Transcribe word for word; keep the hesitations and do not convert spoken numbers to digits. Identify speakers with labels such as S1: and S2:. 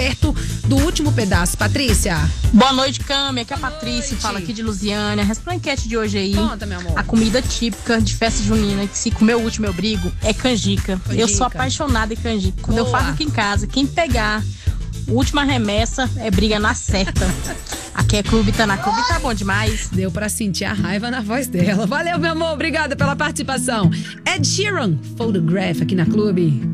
S1: perto do último pedaço. Patrícia.
S2: Boa noite, Cami. Aqui é a Patrícia, fala aqui de Lusiânia. Responda a enquete de hoje aí.
S1: Conta, meu amor.
S2: A comida típica de festa junina, que se comer o último eu brigo, é canjica.
S1: Canjica.
S2: Eu sou apaixonada em canjica. Quando
S1: Boa.
S2: eu faço aqui em casa, quem pegar última remessa é briga na certa. Aqui é Clube, tá na Clube, tá bom demais.
S1: Deu pra sentir a raiva na voz dela. Valeu, meu amor. Obrigada pela participação. Ed Sheeran, Photograph aqui na Clube.